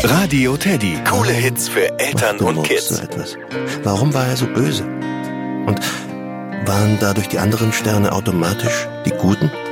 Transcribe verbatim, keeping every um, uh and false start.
Radio Teddy. Coole Hits für Eltern und Kids. So etwas? Warum war er so böse? Und waren dadurch die anderen Sterne automatisch die Guten?